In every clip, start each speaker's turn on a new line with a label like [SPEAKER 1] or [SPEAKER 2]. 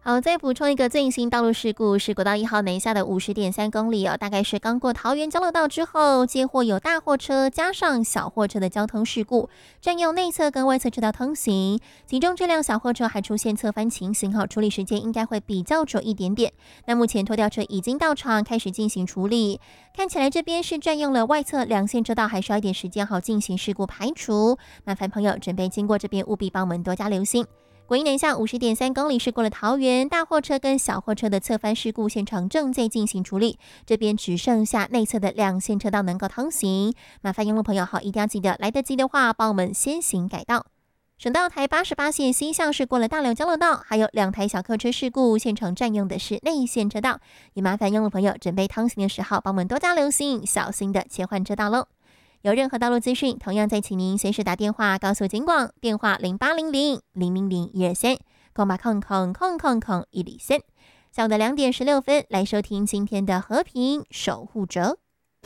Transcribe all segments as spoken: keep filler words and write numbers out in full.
[SPEAKER 1] 好，再补充一个最新道路事故，是国道一号南下的五十点三公里哦，大概是刚过桃园交流道之后，接获有大货车加上小货车的交通事故，占用内侧跟外侧车道通行，其中这辆小货车还出现侧翻情形，好，处理时间应该会比较久一点点。那目前拖吊车已经到场开始进行处理，看起来这边是占用了外侧两线车道，还需要一点时间好进行事故排除，麻烦朋友准备经过这边务必帮我们多加留心。国一南下五十点三公里是过了桃园，大货车跟小货车的侧翻事故现场正在进行处理，这边只剩下内侧的两线车道能够通行，麻烦用路朋友好一定要记得来得及的话，帮我们先行改道。省道台八十八线西向是过了大寮交流道，还有两台小客车事故，现场占用的是内线车道，也麻烦用路朋友准备通行的时候，帮我们多加留心，小心的切换车道喽。有任何道路资讯，同样再请您随时打电话告诉警广，电话零八零零零零零一二三，空八空空空空空一里三。下午的两点十六分，来收听今天的和平守护者。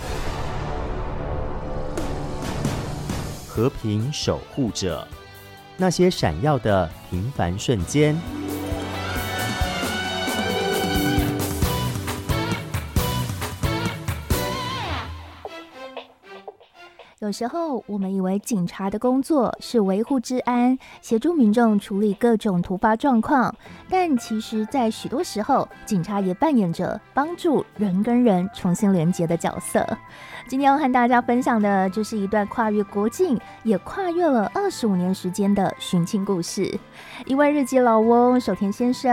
[SPEAKER 2] 和平守护者，那些闪耀的平凡瞬间。
[SPEAKER 3] 有时候我们以为警察的工作是维护治安，协助民众处理各种突发状况，但其实在许多时候，警察也扮演着帮助人跟人重新连结的角色。今天要和大家分享的就是一段跨越国境，也跨越了二十五年时间的寻亲故事。一位日籍老翁守田先生